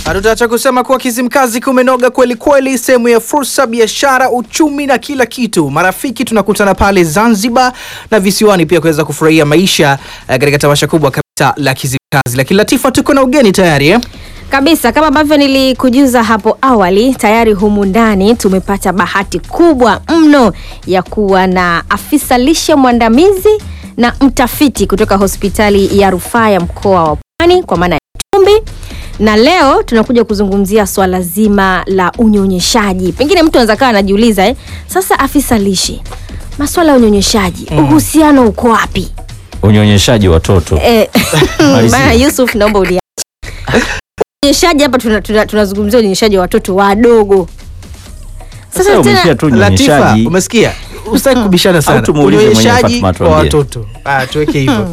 Hatutaacha kusema kuwa Kizimkazi kumenoga kweli kweli, sehemu ya fursa, biashara, uchumi na kila kitu. Marafiki tunakutana pale Zanzibar na visiwani pia kuweza kufurahia maisha katika tamasha kubwa kabisa la Kizimkazi. Lakini Latifa, tuko na ugeni tayari kabisa, kama ambavyo nilikujuza hapo awali, tayari humu ndani tumepata bahati kubwa mno ya kuwa na afisa lishe mwandamizi na mtafiti kutoka hospitali ya rufaa ya mkoa wa Pwani kwa maana ya Tumbi. Na leo tunakuja kuzungumzia swala zima la unyonyeshaji. Pengine mtu anaweza kaa anajiuliza sasa afisa lishe, masuala ya unyonyeshaji, uhusiano uko wapi? Unyonyeshaji watoto. Bana Yusuf, naomba uliache. Unyonyeshaji hapa tunazungumzia unyonyeshaji wa watoto wadogo. Sasa umesikia tu unyonyeshaji. Umesikia? Usitaki kubishana sana. Unyonyeshaji wa watoto. Tuweke hivyo.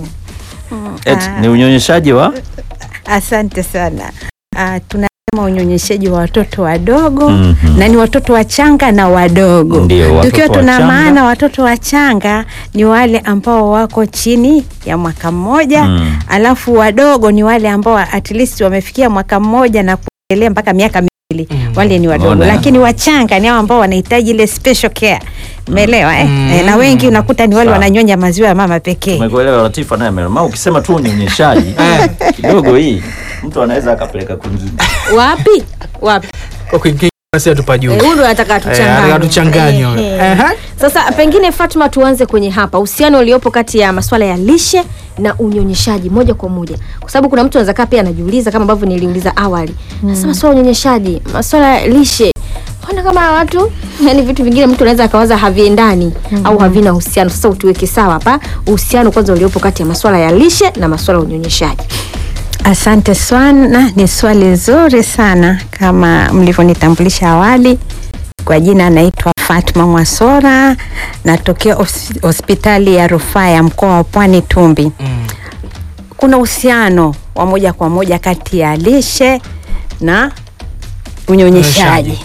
Ni unyonyeshaji wa? Asante sana. Tunasema unyonyeshaji wa watoto wadogo na ni watoto wachanga na wadogo. Tukiwa tuna maana watoto wachanga ni wale ambao wako chini ya mwaka mmoja, alafu wadogo ni wale ambao at least wamefikia mwaka mmoja na kuendelea mpaka miaka miwili. Wale ni wadogo. Lakini wachanga ni hao ambao wanahitaji ile special care. Umeelewa na wengi unakuta ni wale wananyonya maziwa ya mama pekee. Umekuelewa Latifa naye Melma, ukisema tu unyonyeshaji kidogo hii mtu anaweza akapeleka kwingine. Wapi? Kwa kwingine sasa tupajue. Huyu anataka tuchanganye. Sasa pengine Fatma, tuanze kwenye hapa uhusiano uliopo kati ya masuala ya lishe na unyonyeshaji moja kwa moja, kwa sababu kuna mtu anaweza kaa pia anajiuliza kama ambavyo niliuliza awali. Sasa masuala ya unyonyeshaji, masuala ya lishe, mbona kama watu yani vitu vingine mtu anaweza akawaza haviendani au havina uhusiano. Sasa utuweke sawa hapa uhusiano kwanza uliopo kati ya masuala ya lishe na masuala ya unyonyeshaji. Asante sana, ni swali zuri sana. Kama mlivyonitambulisha awali, kwa jina naitwa Fatma Mwasora, natokea hospitali ya rufaa ya mkoa wa Pwani Tumbi. Kuna uhusiano wa moja kwa moja kati ya lishe na unyonyeshaji.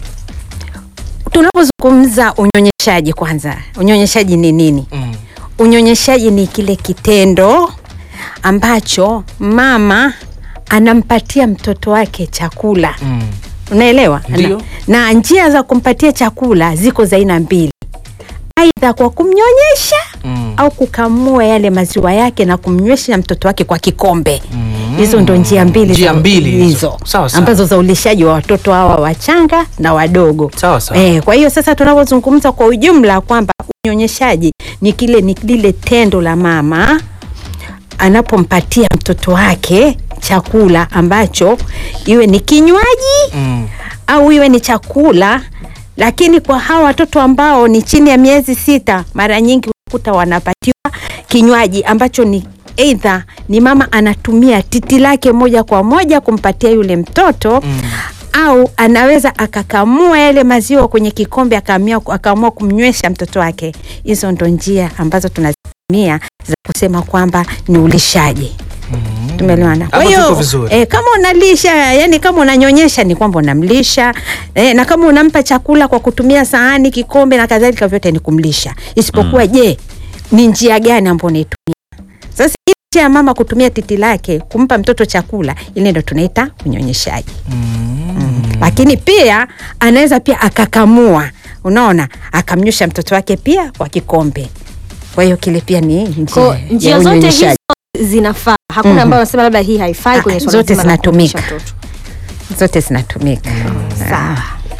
Tunapozungumza unyonyeshaji, kwanza unyonyeshaji ni nini? Unyonyeshaji ni kile kitendo ambacho mama anampatia mtoto wake chakula. Unaelewa? Na njia za kumpatia chakula ziko za aina mbili. Aidha kwa kumnyonyesha au kukamua yale maziwa yake na kumnywesha mtoto wake kwa kikombe. Hizo ndo njia mbili hizo ambazo za ulishaji wa watoto hawa wachanga na wadogo. Kwa hiyo sasa tunapozungumza kwa ujumla kwamba unyonyeshaji ni lile tendo la mama anapompatia mtoto wake chakula ambacho iwe ni kinywaji au iwe ni chakula. Lakini kwa hawa watoto ambao ni chini ya miezi 6, mara nyingi ukuta wanapatiwa kinywaji ambacho ni either ni mama anatumia titi lake moja kwa moja kumpatia yule mtoto au anaweza akakamua yale maziwa kwenye kikombe akaamua kumnywesha mtoto wake. Hizo ndo njia ambazo tunazitumia za kusema kwamba ni ulishaji. Tumeelewana? Kwa hiyo kama unalisha, yani kama unanyonyesha ni kwamba unamlisha, na kama unampa chakula kwa kutumia sahani, kikombe na kadhalika, vyote ni kumlisha. Isipokuwa je, ni njia gani ambayo unaitumia? Sasa njia ya mama kutumia titi lake kumpa mtoto chakula, ile ndio tunaita unyonyeshaji. Lakini pia anaweza pia akakamua, unaona, akamnywesha mtoto wake pia kwa kikombe. Kwa hiyo kile pia ni njia zote hizo zinafaa. Hakuna ambayo anasema labda hii haifai kwenye swala zote zinatumika. Zote zinatumika. Sawa.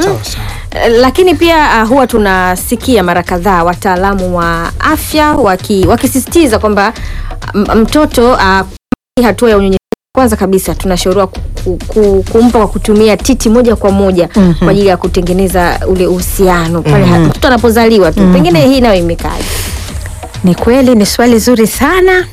Lakini pia huwa tunasikia mara kadhaa wataalamu wa afya wakisisitiza kwamba mtoto hatua ya unyonyeshaji kwanza kabisa tunashauriwa kumpa kwa kutumia titi moja kwa moja kwa ajili ya kutengeneza ule uhusiano pale mtoto anapozaliwa tu. Pengine hii nayo imekaje? Ni kweli, ni swali zuri sana.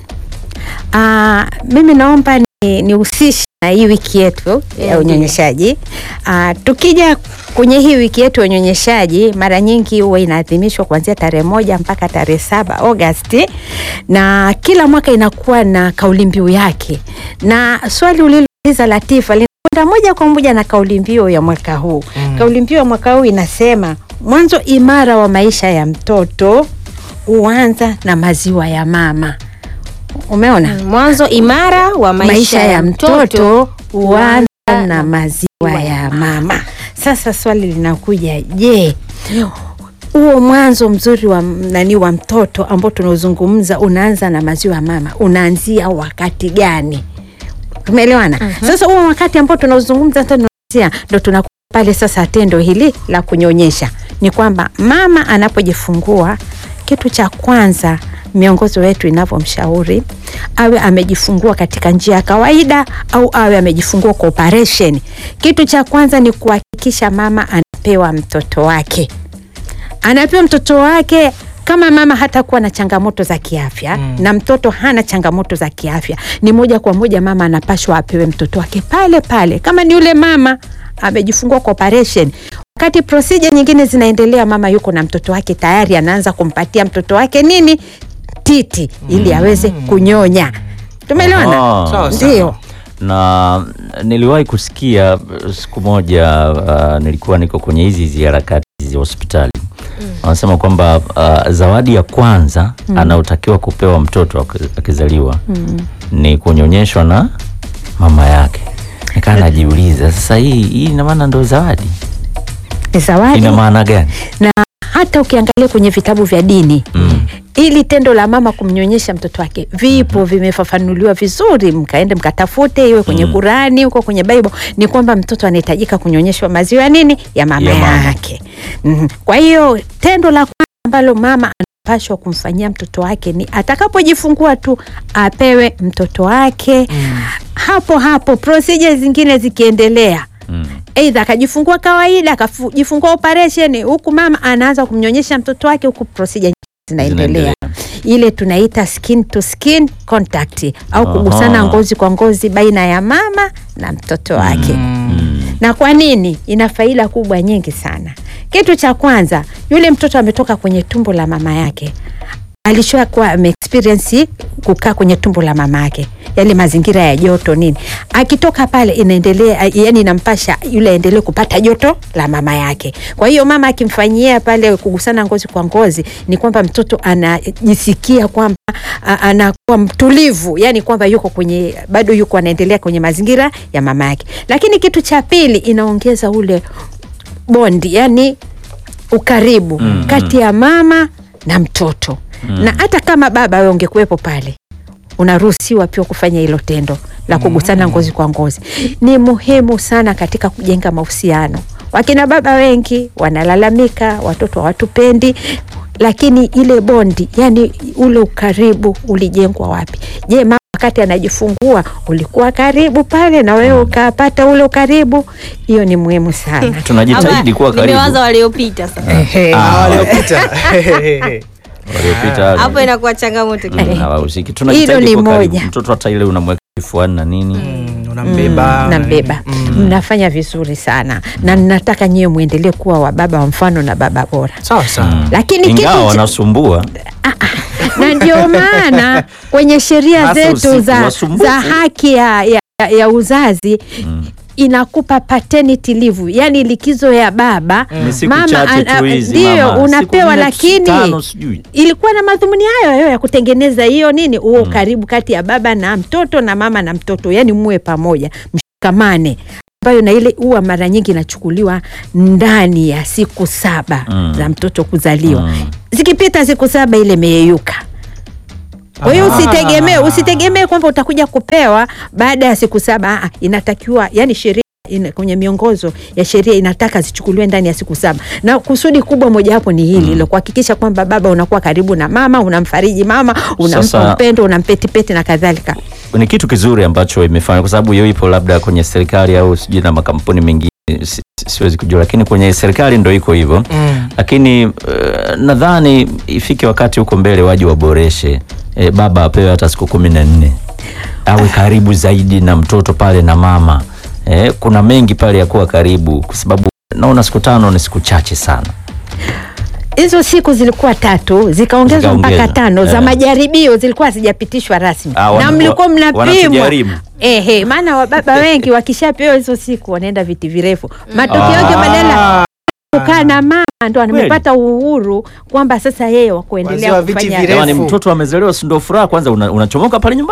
Mimi naomba nihusishe na hii wiki yetu ya unyonyeshaji. Tukija kwenye hii wiki yetu ya unyonyeshaji, mara nyingi huwa inaadhimishwa kuanzia tarehe 1 mpaka tarehe 7 Agosti, na kila mwaka inakuwa na kauli mbiu yake. Na swali ulilouliza Latifa linakwenda moja kwa moja na kauli mbiu ya mwaka huu. Kauli mbiu ya mwaka huu inasema mwanzo imara wa maisha ya mtoto huanza na maziwa ya mama. Umeona? Mwanzo imara wa maisha ya mtoto huanza na maziwa ya mama. Sasa swali linakuja, je, huo mwanzo mzuri wa mtoto ambao tunaozungumza unaanza na maziwa ya mama, unaanzia wakati gani? Tumeelewana? Sasa huo wakati ambao tunaozungumza ndo tunakuwa pale sasa tendo hili la kunyonyesha. Ni kwamba mama anapojifungua, kitu cha kwanza miongozo wetu inavyomshauri, awe amejifungua katika njia ya kawaida au awe amejifungua kwa operation. Kitu cha kwanza ni kuhakikisha mama anapewa mtoto wake. Anapewa mtoto wake kama mama hatakuwa na changamoto za kiafya na mtoto hana changamoto za kiafya, ni moja kwa moja mama anapaswa apewe mtoto wake pale pale. Kama ni yule mama amejifungua kwa operation, wakati procedure nyingine zinaendelea, mama yuko na mtoto wake tayari, anaanza kumpatia mtoto wake nini? Titi, ili aweze kunyonya. Tumeelewana? Ndio. Na niliwahi kusikia siku moja, nilikuwa niko kwenye hizi harakati za hospitali. Wanasema kwamba zawadi ya kwanza anaotakiwa kupewa mtoto akizaliwa ni kunyonyeshwa na mama yake. Nikaa najiuliza, sasa hii ina maana ndo zawadi? Zawadi ina maana gani? Na hata ukiangalia kwenye vitabu vya dini, ili tendo la mama kumnyonyesha mtoto wake vipo vimefafanuliwa vizuri, mkaende mkatafute, iwe kwenye Qurani, uko kwenye Bible, ni kwamba mtoto anahitajika kunyonyeshwa maziwa nini? Ya mama yake. Kwa hiyo tendo la kwanza ambalo mama anapaswa kumfanyia mtoto wake ni atakapojifungua tu apewe mtoto wake. Hapo hapo procedure zingine zikiendelea, aidha akajifungua kawaida, akajifungua operation, huku mama anaanza kumnyonyesha mtoto wake, huku procedure zinaendelea. Ile tunaita skin to skin contact au kugusana ngozi kwa ngozi baina ya mama na mtoto wake. Na kwa nini? Ina faida kubwa nyingi sana. Kitu cha kwanza, yule mtoto ametoka kwenye tumbo la mama yake, alishakuwa experience kukaa kwenye tumbo la mama yake, yale mazingira ya joto nini. Akitoka pale inaendelea, yani inampasha yule aendelee kupata joto la mama yake. Kwa hiyo mama akimfanyia pale kugusana ngozi kwa ngozi, ni kwamba mtoto anajisikia kwamba anakuwa mtulivu, yani kwamba yuko kwenye, bado yuko anaendelea kwenye mazingira ya mama yake. Lakini kitu cha pili, inaongeza ule bondi, yani ukaribu kati ya mama na mtoto. Na hata kama baba wewe ungekuepo pale, unaruhusiwa pia kufanya hilo tendo la kugusana ngozi kwa ngozi. Ni muhimu sana katika kujenga mahusiano. Wakina baba wengi wanalalamika watoto hawatupendi, lakini ile bondi, yani ule ukaribu ulijengwa wapi? Je, mama wakati anajifungua ulikuwa karibu pale na wewe ukapata ule ukaribu? Hiyo ni muhimu sana. Tunajitahidi kuwa karibu. Nimewaza waliopita sasa. Waliopita hapo inakuwa changamoto kidogo. Hawahusiki. Tunajitahidi kuwa karibu. Mtoto hata ile unamweka kifuani na nini, unambeba. Mnafanya vizuri sana, na ninataka nyewe muendelee kuwa wababa wa mfano na baba bora. Sawa sawa. Lakini ingawa wanasumbua, na ndio maana kwenye sheria zetu za haki ya uzazi inakupa paternity leave, yani likizo ya baba. Mama ndio unapewa, lakini ilikuwa na madhumuni hayo ya kutengeneza hiyo nini, huo karibu kati ya baba na mtoto na mama na mtoto, yani muwe pamoja, mshikamane, ambayo na ile huwa mara nyingi inachukuliwa ndani ya siku 7 za mtoto kuzaliwa. Zikipita siku 7 ile imeyeyuka. Kwa hiyo usitegemee kwamba utakuja kupewa baada ya siku 7. Inatakiwa, yani sheria kwenye miongozo ya sheria inataka zichukuliwe ndani ya siku 7. Na kusudi kubwa moja hapo ni hili, ile kuhakikisha kwamba baba unakuwa karibu na mama, unamfariji mama, unampa upendo, unampeti na kadhalika. Ni kitu kizuri ambacho imefanya, kwa sababu hiyo ipo labda kwenye serikali au sijui na makampuni mengine, siwezi kujua, lakini kwenye serikali ndio iko hivyo. Lakini nadhani ifike wakati huko mbele waje waboreshe, baba apewe hata siku 14, awe karibu zaidi na mtoto pale na mama. Kuna mengi pale ya kuwa karibu, kwa sababu naona siku 5 ni siku chache sana. Hizo siku zilikuwa 3, zikaongezwa mpaka 5 za majaribio, zilikuwa hazijapitishwa rasmi. Na mlikuwa mnapimwa. Maana wababa wengi wakishapewa hizo siku wanaenda viti virefu. Matokeo yake badala kukaa na mama ndo amepata uhuru kwamba sasa yeye wa kuendelea kufanya. Kama ni mtoto amezaliwa, si ndio furaha kwanza unachomoka pale nyumbani?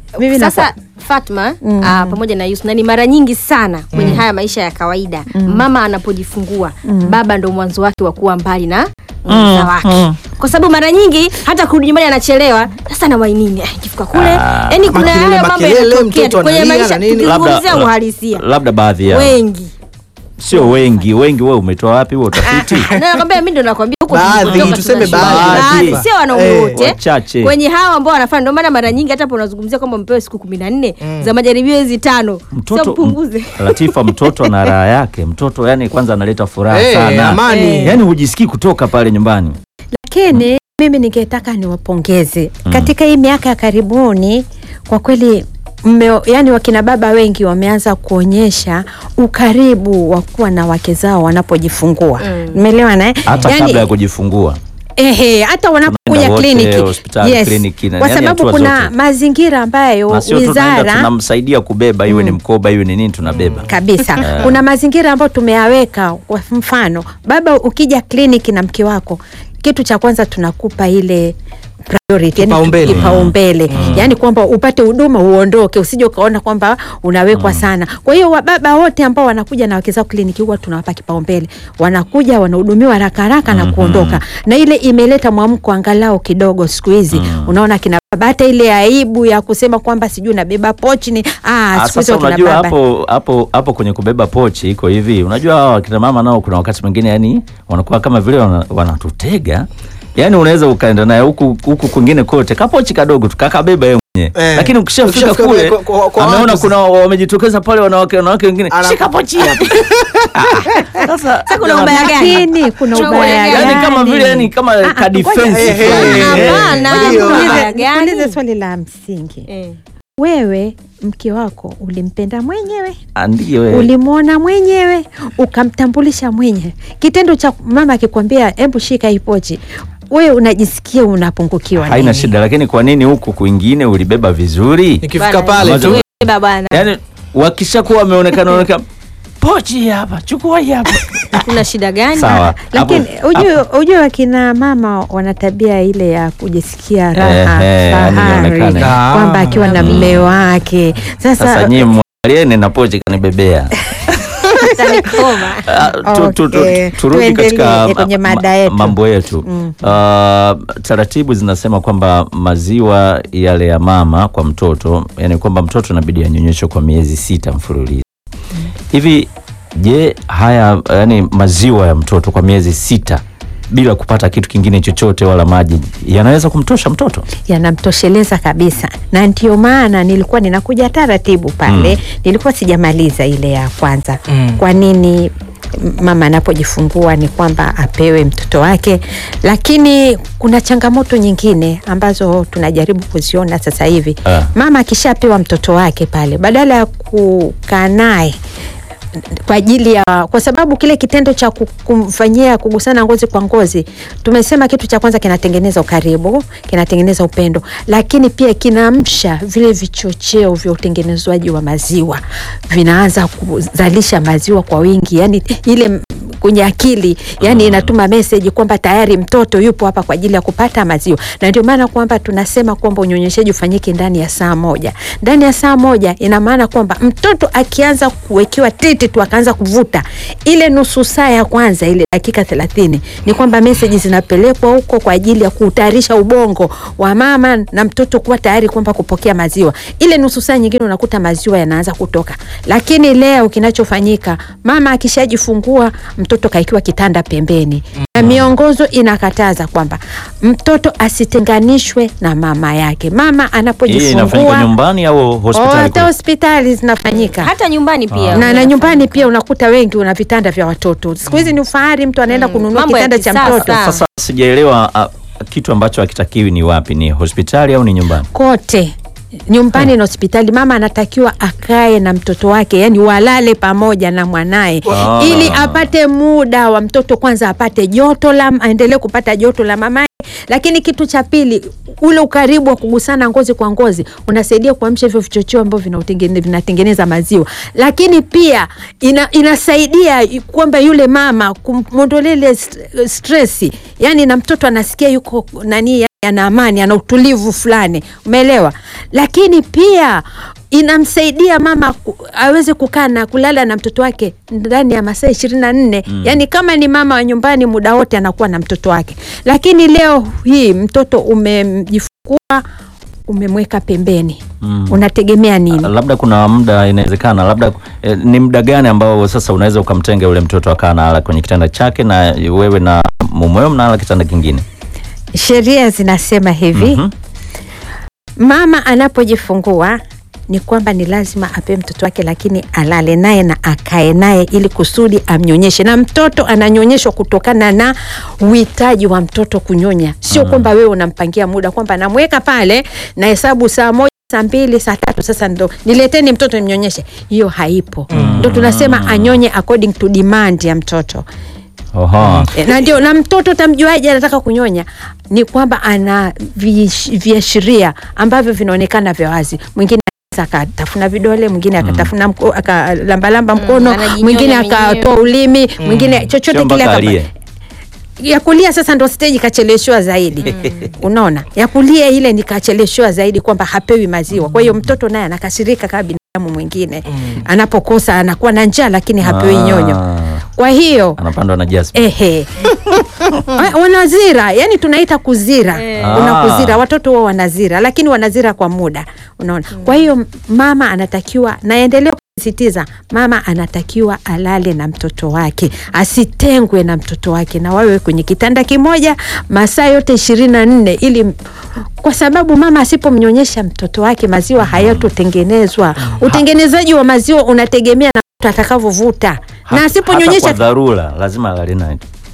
Mimi sasa Fatma pamoja na Yusuf, na ni mara nyingi sana kwenye haya maisha ya kawaida mama anapojifungua baba ndo mwanzo wake wa kuwa mbali na mwenza wake, kwa sababu mara nyingi hata kurudi nyumbani anachelewa. Sasa na wainini ikifika kule, yani kuna hayo mambo yanatokea kwenye maisha, tukizungumzia uhalisia. Labda baadhi yao, wengi sio wengi. Wewe umetoa wapi wewe utafiti? Nakwambia mimi ndo nakwambia huko baadhi, tuseme baadhi, sio wanaume wote, wachache kwenye hawa ambao wanafanya. Ndio maana mara nyingi hata hapo unazungumzia kwamba mpewe siku 14 za majaribio hizi 5, sio mpunguze. Latifa, mtoto na raha yake. Mtoto yani kwanza analeta furaha sana, amani. Yani hujisikii kutoka pale nyumbani. Lakini mimi ningetaka niwapongeze katika hii miaka ya karibuni, kwa kweli yani wakina baba wengi wameanza kuonyesha ukaribu wa kuwa na wake zao wanapojifungua. Umeelewa na hata yani, kabla ya kujifungua hata wanapokuja kliniki, hospitali, kliniki, kwa sababu yani kuna mazingira ambayo wizara tunamsaidia kubeba, iwe ni mkoba iwe ni nini, tunabeba kabisa. Kuna mazingira ambayo tumeyaweka. Kwa mfano, baba ukija kliniki na mke wako, kitu cha kwanza tunakupa ile priority, yani kipaumbele, yani kwamba upate huduma uondoke, usije ukaona kwamba unawekwa sana. Kwa hiyo baba wote ambao wanakuja na wake zao kliniki huwa tunawapa kipaumbele, wanakuja wanahudumiwa haraka na kuondoka, na ile imeleta mwamko angalau kidogo siku hizi. Unaona kina baba hata ile aibu ya kusema kwamba sijui nabeba pochi ni siku hizo kina baba hapo kwenye kubeba pochi iko hivi. Unajua kina mama nao kuna wakati mwingine yani wanakuwa kama vile wanatutega. Yani unaweza ukaenda naye huku kwingine kote kapochi kadogo tukakabeba yeye mwenyewe, lakini ukishafika kule ameona kuna wamejitokeza pale wanawake wengine, shika pochi hapa. Sasa kuna ubaya gani? Kuna ubaya gani? Yani kama vile yani kama ka defense. Hapana, niulize swali la msingi. Wewe mke wako ulimpenda mwenyewe? Ndio wewe. Ulimuona mwenyewe, ukamtambulisha mwenyewe. Kitendo cha mama akikwambia hebu shika hii pochi, wewe unajisikia unapungukiwa nini? Haina shida, lakini kwa nini huku kwingine ulibeba vizuri? Nikifika pale tu bwana, yani wakishakuwa wameonekana pochi hapa, chukua hii hapa. Kuna shida gani? Sawa. Lakini ujue wakina mama wana tabia ile ya kujisikia raha, fahari kwamba akiwa na mume wake. Sasa nyinyi mwalieni na pochi kanibebea. Turudi katika mambo yetu. Taratibu zinasema kwamba maziwa yale ya mama kwa mtoto, yani kwamba mtoto inabidi anyonyeshwe kwa miezi 6 mfululizo. Hivi je, haya yani maziwa ya mtoto kwa miezi 6 bila kupata kitu kingine chochote wala maji yanaweza kumtosha mtoto? Yanamtosheleza kabisa, na ndio maana nilikuwa ninakuja taratibu pale. Nilikuwa sijamaliza ile ya kwanza. Kwa nini mama anapojifungua ni kwamba apewe mtoto wake, lakini kuna changamoto nyingine ambazo tunajaribu kuziona sasa hivi. Mama akishapewa mtoto wake pale, badala ya kukaa naye kwa ajili ya, kwa sababu kile kitendo cha kumfanyia kugusana ngozi kwa ngozi, tumesema kitu cha kwanza kinatengeneza ukaribu, kinatengeneza upendo, lakini pia kinaamsha vile vichocheo vya utengenezwaji wa maziwa, vinaanza kuzalisha maziwa kwa wingi, yani ile kwenye akili, yani inatuma message kwamba tayari mtoto yupo hapa kwa ajili ya kupata maziwa. Na ndio maana kwamba tunasema kwamba unyonyeshaji ufanyike ndani ya saa moja. Ndani ya saa moja ina maana kwamba mtoto akianza kuwekewa titi tu akaanza kuvuta, ile nusu saa ya kwanza, ile dakika 30, ni kwamba message zinapelekwa huko kwa ajili ya kutayarisha ubongo wa mama na mtoto kuwa tayari kwamba kupokea maziwa. Ile nusu saa nyingine unakuta maziwa yanaanza kutoka. Lakini leo kinachofanyika, mama akishajifungua mtoto kaikiwa kitanda pembeni, na miongozo inakataza kwamba mtoto asitenganishwe na mama yake. Mama anapojifungua, inafanyika nyumbani au hospitali? Hata hospitali zinafanyika, hata nyumbani pia. Na nyumbani pia unakuta wengi una vitanda vya watoto. Siku hizi ni ufahari, mtu anaenda kununua kitanda cha mtoto. Sasa sijaelewa kitu ambacho hakitakiwi ni wapi, ni hospitali au ni nyumbani? Kote, nyumbani na hospitali. Mama anatakiwa akae na mtoto wake, yani walale pamoja na mwanae, ili apate muda wa mtoto kwanza, apate joto aendelee kupata joto la mama. Lakini kitu cha pili, ule ukaribu wa kugusana ngozi kwa ngozi unasaidia kuamsha hivyo vichocheo ambavyo vinatengeneza maziwa. Lakini pia inasaidia kwamba yule mama kumondolea stress, yani na mtoto anasikia yuko ana amani, ana utulivu fulani, umeelewa? Lakini pia inamsaidia mama aweze kukaa na kulala na mtoto wake ndani ya masaa 24. Yani kama ni mama wa nyumbani muda wote anakuwa na mtoto wake. Lakini leo hii mtoto umejifungua, umemweka pembeni. Unategemea nini? Labda kuna muda inawezekana, labda ni muda gani ambao sasa unaweza ukamtenga yule mtoto akaa nalala kwenye kitanda chake na wewe na mumeo mnalala kitanda kingine? Sheria zinasema hivi. Mama anapojifungua ni kwamba ni lazima ape mtoto wake, lakini alale naye na akae naye ili kusudi amnyonyeshe. Na mtoto ananyonyeshwa kutokana na uhitaji wa mtoto kunyonya. Sio kwamba wewe unampangia muda kwamba namweka pale na hesabu saa 1, saa 2, saa 3 sasa ndo nileteni mtoto nimnyonyeshe. Hiyo haipo. Ndio tunasema anyonye according to demand ya mtoto. Na ndio, na mtoto tamjuaje anataka kunyonya? Ni kwamba ana viashiria ambavyo vinaonekana vya wazi. Mwingine akatafuna vidole, mwingine akatafuna akalambalamba mkono, mwingine akatoa ulimi, mwingine chochote kile ya kulia. Sasa ndo stage kacheleshwa zaidi. Unaona? Ya kulia ile ni kacheleshwa zaidi kwamba hapewi maziwa. Kwa hiyo mtoto naye anakasirika kama binadamu mwingine. Anapokosa anakuwa na njaa lakini hapewi nyonyo. Kwa hiyo anapandwa na jasp. Wanazira, yani tunaita kuzira. Unakuzira, watoto wao wanazira, lakini wanazira kwa muda. Unaona? Kwa hiyo mama anatakiwa, naendelea kusisitiza, mama anatakiwa alale na mtoto wake, asitengwe na mtoto wake, na wawe kwenye kitanda kimoja masaa yote 24, ili kwa sababu mama asipomnyonyesha mtoto wake maziwa hayatotengenezwa. Utengenezaji wa maziwa unategemea na mtoto atakavyovuta. Na asiponyonyesha kwa dharura lazima alale naye.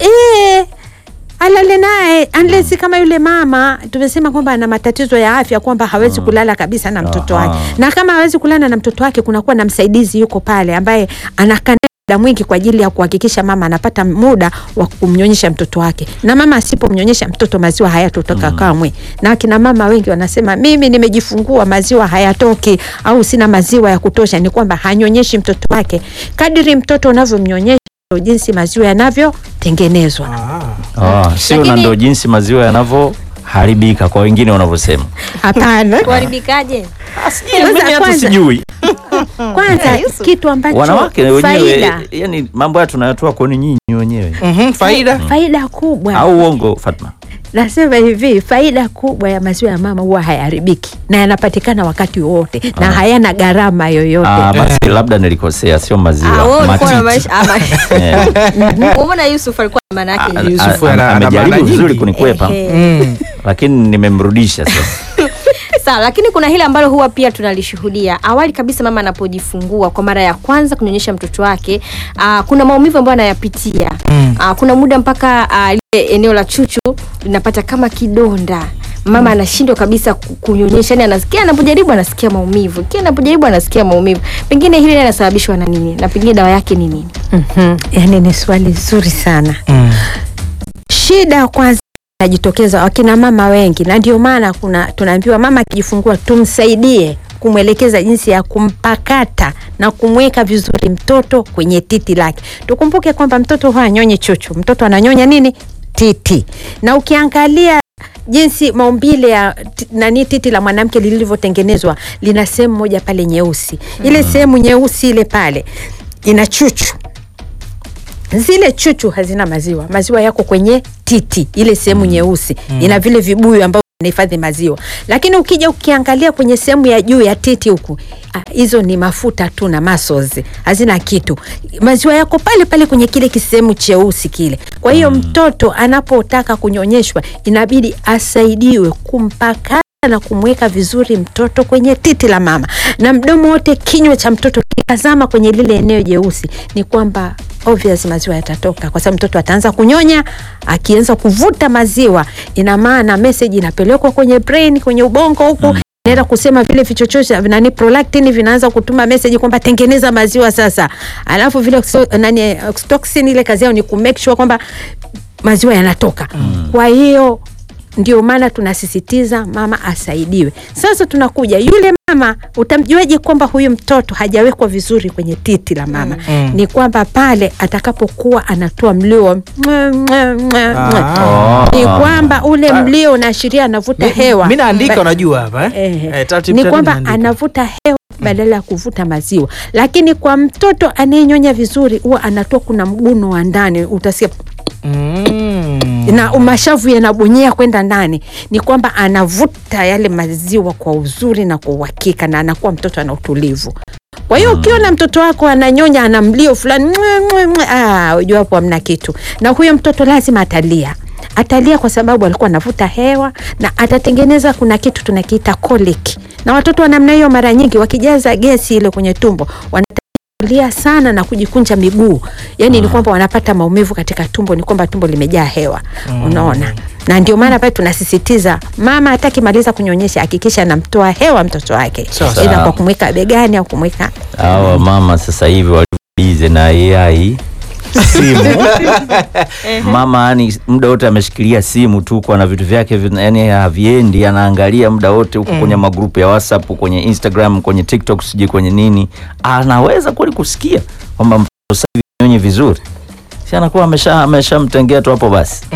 Alale naye unless kama yule mama tumesema kwamba ana matatizo ya afya kwamba hawezi kulala kabisa na mtoto wake. Na kama hawezi kulala na mtoto wake, kunakuwa na msaidizi yuko pale ambaye anakaa muda mwingi kwa ajili ya kuhakikisha mama anapata muda wa kumnyonyesha mtoto wake. Na mama asipomnyonyesha mtoto maziwa hayatotoka kamwe. Na kina mama wengi wanasema mimi nimejifungua maziwa hayatoki au sina maziwa ya kutosha. Ni kwamba hanyonyeshi mtoto wake. Kadiri mtoto unavyomnyonyesha jinsi maziwa yanavyotengenezwa. Sio ndio jinsi maziwa yanavyoharibika kwa wengine wanavyosema. Hapana. Kuharibikaje? Mimi hata sijui. Kwanza kitu ambacho wanawake wenyewe, yani mambo haya tunayatoa kwa nyinyi wenyewe. Faida kubwa. Au uongo Fatma? Nasema hivi, faida kubwa ya maziwa ya mama huwa hayaharibiki na yanapatikana wakati wote na hayana gharama yoyote. Basi labda nilikosea, sio maziwa, matiti. Umeona Yusuf alikuwa maana yake. Yusuf amejaribu vizuri kunikwepa. Lakini nimemrudisha sasa. Sawa, lakini kuna hili ambalo huwa pia tunalishuhudia. Awali kabisa mama anapojifungua kwa mara ya kwanza kunyonyesha mtoto wake, kuna maumivu ambayo anayapitia. Kuna muda mpaka ile eneo la chuchu linapata kama kidonda. Mama anashindwa kabisa kunyonyesha, yani anasikia anapojaribu anasikia maumivu. Kile anapojaribu anasikia maumivu. Pengine hili linasababishwa na nini? Na pengine dawa yake ni nini? Yani ni swali zuri sana. Shida kwanza najitokeza wakina mama wengi, na ndio maana tunaambiwa mama akijifungua tumsaidie kumwelekeza jinsi ya kumpakata na kumweka vizuri mtoto kwenye titi lake. Tukumbuke kwamba mtoto hanyonyi chuchu, mtoto ananyonya nini? Titi. Na ukiangalia jinsi maumbile ya titi la mwanamke lilivyotengenezwa, lina sehemu moja pale nyeusi. Ile sehemu nyeusi ile pale ina chuchu. Zile chuchu hazina maziwa. Maziwa yako kwenye titi, ile sehemu nyeusi. Ina vile vibuyu ambavyo vinahifadhi maziwa. Lakini ukija ukiangalia kwenye sehemu ya juu ya titi huku, hizo ni mafuta tu na muscles. Hazina kitu. Maziwa yako pale pale kwenye kile kisehemu cheusi kile. Kwa hiyo mtoto anapotaka kunyonyeshwa inabidi asaidiwe kumpaka na kumweka vizuri mtoto kwenye titi la mama. Na mdomo wote, kinywa cha mtoto kitazama kwenye lile eneo jeusi, ni kwamba obvious maziwa yatatoka, kwa sababu mtoto ataanza kunyonya. Akianza kuvuta maziwa, ina maana message inapelekwa kwenye brain, kwenye ubongo huko. Inaenda kusema vile vichochosha vinani prolactin vinaanza kutuma message kwamba tengeneza maziwa sasa. Alafu vile oxytocin ile kazi yao ni ku make sure kwamba maziwa yanatoka. Kwa hiyo ndio maana tunasisitiza mama asaidiwe. Sasa tunakuja yule mama, utamjuaje kwamba huyu mtoto hajawekwa vizuri kwenye titi la mama? Ni kwamba pale atakapokuwa anatoa mlio ni kwamba ule mlio unaashiria anavuta hewa. Mimi naandika unajua hapa ni kwamba anavuta hewa badala ya kuvuta maziwa. Lakini kwa mtoto anayenyonya vizuri huwa anatoa kuna mguno wa ndani, utasikia na mashavu yanabonyea kwenda ndani. Ni kwamba anavuta yale maziwa kwa uzuri na kwa uhakika, na anakuwa mtoto ana utulivu. Kwa hiyo ukiona mtoto wako ananyonya ana mlio fulani, unajua hapo hamna kitu. Na huyo mtoto lazima atalia kwa sababu alikuwa anavuta hewa, na atatengeneza kuna kitu tunakiita colic. Na watoto wa namna hiyo mara nyingi wakijaza gesi ile kwenye tumbo wanalia sana na kujikunja miguu. Yaani ni kwamba wanapata maumivu katika tumbo, ni kwamba tumbo limejaa hewa. Unaona? Na ndio maana pale tunasisitiza mama atakimaliza kunyonyesha hakikisha anamtoa hewa mtoto wake. Ila kwa kumweka begani au kumweka. Hawa mama sasa hivi walibize na AI simu. Mama yani muda wote ameshikilia simu tu kwa na vitu vyake yani haviendi, anaangalia muda wote huko kwenye magrupu ya WhatsApp, kwenye Instagram, kwenye TikTok, siji kwenye nini. Anaweza kweli kusikia kwamba mtoto sasa hivi nyonye vizuri. Si anakuwa ameshamtengea tu hapo basi.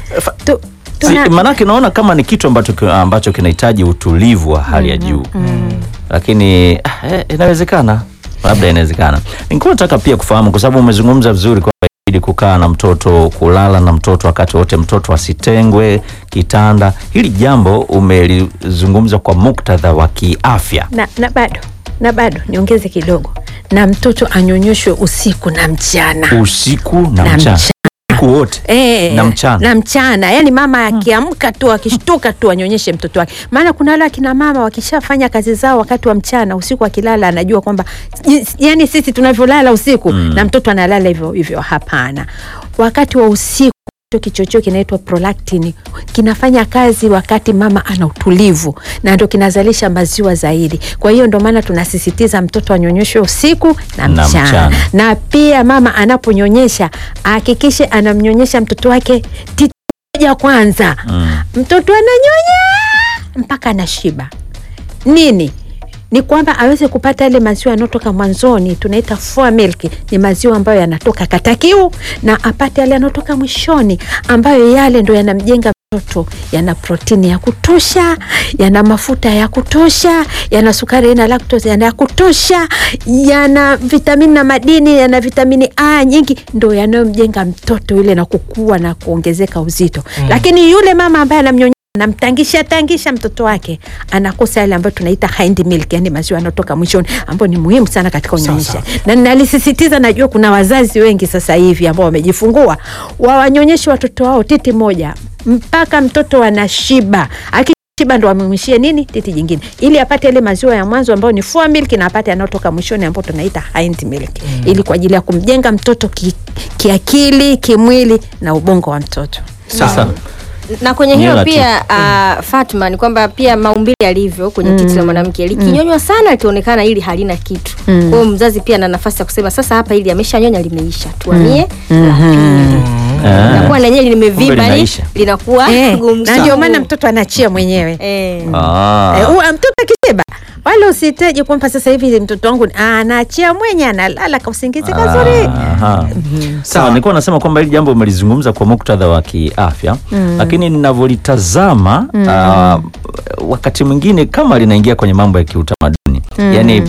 Manake naona kama ni kitu ambacho kinahitaji utulivu wa hali ya juu. Lakini inawezekana. Labda inawezekana. Nilikuwa nataka pia kufahamu kwa sababu umezungumza vizuri kwamba ili kukaa na mtoto, kulala na mtoto wakati wote, mtoto asitengwe kitanda. Hili jambo umelizungumza kwa muktadha wa kiafya. Na bado niongeze kidogo. Na mtoto anyonyoshwe usiku na mchana. Usiku na mchana. Wote na mchana. Yaani mama akiamka tu akishtuka tu anyonyeshe mtoto wake. Maana kuna wale akina mama wakishafanya kazi zao wakati wa mchana, usiku akilala anajua kwamba yani sisi tunavyolala usiku na mtoto analala hivyo hivyo. Hapana. Wakati wa usiku kichocheo kinaitwa prolactin kinafanya kazi wakati mama ana utulivu, na ndio kinazalisha maziwa zaidi. Kwa hiyo ndio maana tunasisitiza mtoto anyonyeshwe usiku na mchana. Na pia mama anaponyonyesha hakikishe anamnyonyesha mtoto wake titi moja kwanza. Mtoto ananyonya mpaka anashiba. Nini? Ni kwamba aweze kupata ile maziwa yanotoka mwanzoni, tunaita fore milk, ni maziwa ambayo yanatoka katakiu, na apate yale yanotoka mwishoni ambayo yale ndio yanamjenga mtoto. Yana protini ya kutosha, yana mafuta ya kutosha, yana sukari, yana lactose ya kutosha, yana vitamini na madini, yana vitamini A nyingi, ndio yanayomjenga mtoto yule na kukua na kuongezeka uzito. Lakini yule mama ambaye anamtangisha mtoto wake anakosa yale ambayo tunaita hind milk, yani maziwa yanotoka mwishoni, ambayo ni muhimu sana katika unyonyesha. Na nalisisitiza, najua kuna wazazi wengi sasa hivi ambao wamejifungua wawanyonyeshe watoto wao titi moja mpaka mtoto anashiba. Akishiba ndo amemwishie nini titi jingine, ili apate ile maziwa ya mwanzo ambayo ni fore milk, na apate yanotoka mwishoni ambayo tunaita hind milk, ili kwa ajili ya kumjenga mtoto kiakili, kimwili na ubongo wa mtoto. Sasa na kwenye hiyo pia Fatma, ni kwamba pia maumbile yalivyo kwenye titi la mwanamke likinyonywa sana litaonekana ili halina kitu. Kwa hiyo mzazi pia ana nafasi ya kusema sasa hapa ili ameshanyonya limeisha, tuamie la pili. Na kwa lenyewe limevimba linakuwa gumu. Na ndio maana mtoto anachia mwenyewe. Mtoto akishiba wala usiteje kwamba sasa hivi mtoto wangu anaachia mwenye analala kwa usingizi kazuri. Sawa, nilikuwa nasema kwamba hili jambo umelizungumza kwa muktadha wa kiafya, lakini ninavyolitazama wakati mwingine kama linaingia kwenye mambo ya kiutamaduni. Yani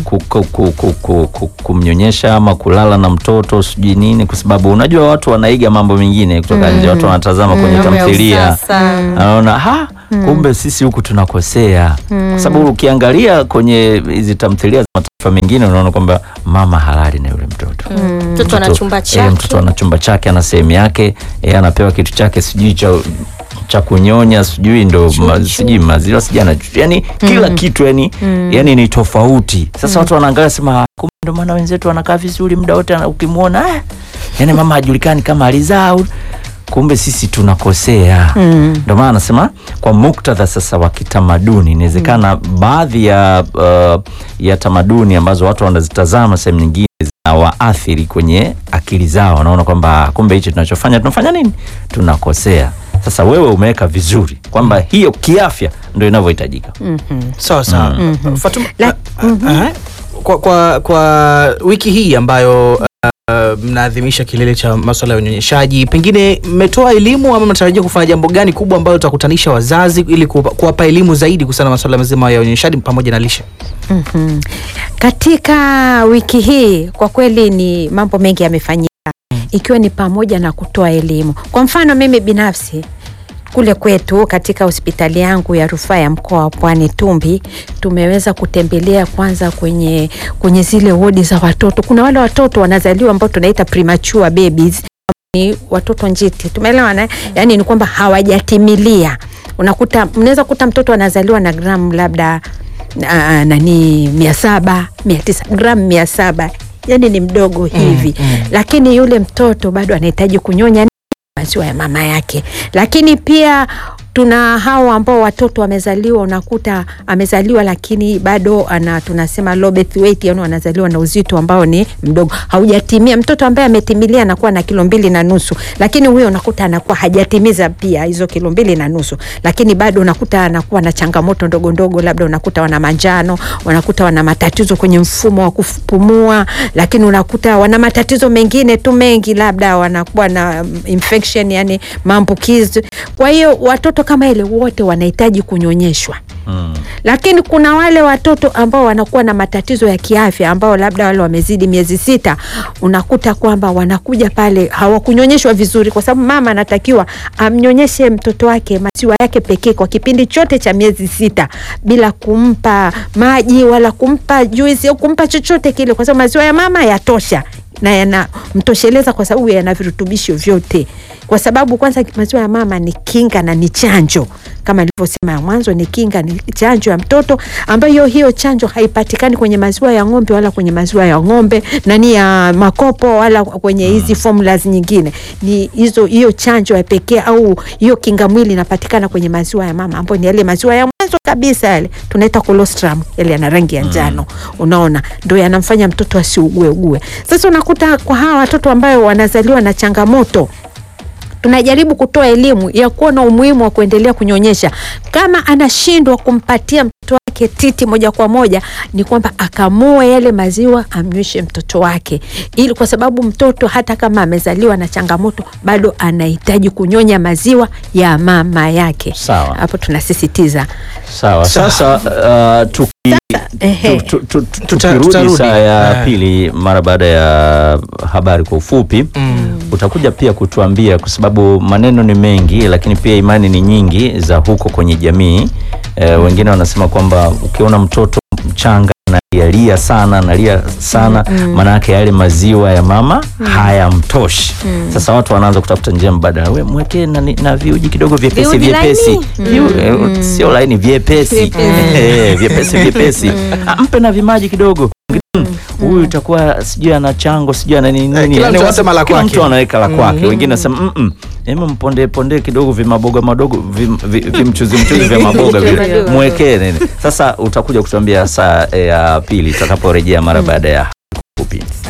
kumnyonyesha ama kulala na mtoto sijui nini, kwa sababu unajua watu wanaiga mambo mengine kutoka nje. Watu wanatazama kwenye tamthilia, anaona kumbe sisi huku tunakosea. Kwa sababu ukiangalia kwenye hizi tamthilia za mataifa mengine unaona kwamba mama halali na yule mtoto. Mtoto ana chumba chake. Mtoto ana chumba chake, ana sehemu yake, anapewa kitu chake sijui cha kunyonya, sijui ndo sijui maziwa, sijana, yani kila kitu yani ni tofauti. Sasa watu wanaangalia sema kumbe ndo maana wenzetu wanakaa vizuri muda wote, ukimuona yani mama hajulikani kama alizaa, kumbe sisi tunakosea. Ndio maana nasema kwa muktadha sasa wa kitamaduni inawezekana baadhi ya tamaduni ambazo watu wanazitazama sehemu nyingine zinawaathiri kwenye akili akili zao, wanaona kwamba kumbe hichi tunafanya nini, tunakosea. Sasa wewe umeweka vizuri kwamba hiyo kiafya ndio inavyohitajika. Sawa sawa. Fatuma, kwa wiki hii ambayo mnaadhimisha kilele cha masuala ya unyonyeshaji, pengine mmetoa elimu ama mnatarajia kufanya jambo gani kubwa ambalo tutakutanisha wazazi ili kuwapa elimu zaidi kuhusiana na masuala mazima ya unyonyeshaji pamoja na lishe? Katika wiki hii kwa kweli ni mambo mengi yamefanyika, ikiwa ni pamoja na kutoa elimu. Kwa mfano mimi binafsi kule kwetu katika hospitali yangu ya rufaa ya mkoa wa Pwani Tumbi, tumeweza kutembelea kwanza kwenye zile wodi za watoto. Kuna wale watoto wanazaliwa ambao tunaita premature babies, ni watoto njiti, tumeelewana? Yani ni kwamba hawajatimilia. Mnaweza kuta mtoto anazaliwa na gramu labda 700, 900, gramu 700, yani ni mdogo hivi. Lakini yule mtoto bado anahitaji kunyonya maziwa ya mama yake. Lakini pia tuna hao ambao watoto wamezaliwa, unakuta amezaliwa lakini bado tunasema low birth weight, yani wanazaliwa na uzito ambao ni mdogo, haujatimia. Mtoto ambaye ametimilia anakuwa na 2.5 kilo, lakini huyo unakuta anakuwa hajatimiza pia hizo 2.5 kilo, lakini bado unakuta anakuwa na changamoto ndogo ndogo, labda unakuta wana manjano, unakuta wana matatizo kwenye mfumo wa kupumua, lakini unakuta wana matatizo mengine tu mengi, labda wanakuwa na infection, yani maambukizi. Kwa hiyo watoto kama ile wote wanahitaji kunyonyeshwa. Lakini kuna wale watoto ambao wanakuwa na matatizo ya kiafya, ambao labda wale wamezidi miezi 6, unakuta kwamba wanakuja pale hawakunyonyeshwa vizuri, kwa sababu mama anatakiwa amnyonyeshe mtoto wake maziwa yake pekee kwa kipindi chote cha miezi 6 bila kumpa maji wala kumpa juice au kumpa chochote kile, kwa sababu maziwa ya mama yatosha na yanamtosheleza kwa sababu yana virutubisho vyote. Kwa sababu kwanza maziwa ya mama ni kinga na ni chanjo, kama nilivyosema mwanzo, ni kinga, ni chanjo ya mtoto, ambayo hiyo chanjo haipatikani kwenye maziwa ya ng'ombe wala kwenye maziwa ya ng'ombe nani ya makopo wala kwenye hizi formulas nyingine. Ni hiyo chanjo ya pekee au hiyo kinga mwili inapatikana kwenye maziwa ya mama, ambayo ni yale maziwa ya mwanzo kabisa, yale tunaita colostrum, yale yana rangi ya njano. Unaona, ndio yanamfanya mtoto asiugue. Sasa unakuta kwa hawa watoto ambao wanazaliwa na changamoto, tunajaribu kutoa elimu ya kuona umuhimu wa kuendelea kunyonyesha. Kama anashindwa kumpatia mtoto wake titi moja kwa moja, ni kwamba akamue yale maziwa amnyweshe mtoto wake, ili kwa sababu mtoto hata kama amezaliwa na changamoto bado anahitaji kunyonya maziwa ya mama yake. Sawa. Hapo tunasisitiza. Sawa. Sasa tukirudi saa ya pili mara baada ya habari kwa ufupi, utakuja pia kutuambia, kwa sababu maneno ni mengi lakini pia imani ni nyingi za huko kwenye jamii. Wengine wanasema kwamba ukiona mtoto mchanga analia sana maana yake yale maziwa ya mama hayamtoshi. Sasa watu wanaanza kutafuta njia mbadala, wewe mwekee na viuji kidogo vyepesi, sio laini, vyepesi. Vyepesi. Mpe na vimaji kidogo. Huyu itakuwa sijui ana chango, sijui ana nini. Kila mtu anaweka la kwake. Wengine nasema mponde kidogo vimaboga madogo, vimchuzi vya maboga vile. Mwekee nini. Sasa utakuja kutuambia saa ya pili tutakaporejea mara baada ya fupi.